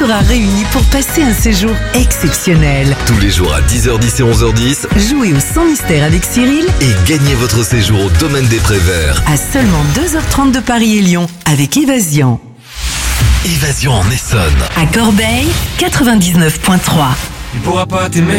sera réunie pour passer un séjour exceptionnel. Tous les jours à 10h10 et 11h10, Jouez au Sans Mystère avec Cyril et gagnez votre séjour au domaine des Préverts. à seulement 2h30 de Paris et Lyon avec Évasion. Évasion en Essonne. À Corbeil, 99.3. Il pourra pas t'aimer